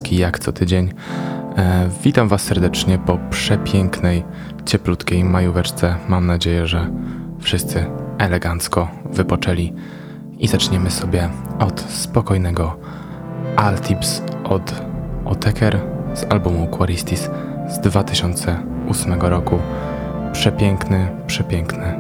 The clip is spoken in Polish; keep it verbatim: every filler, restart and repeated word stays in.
Polski jak co tydzień. E, witam Was serdecznie po przepięknej, cieplutkiej majóweczce. Mam nadzieję, że wszyscy elegancko wypoczęli i zaczniemy sobie od spokojnego All Tips od Oteker z albumu Quaristis z dwa tysiące ósmego roku. Przepiękny, przepiękny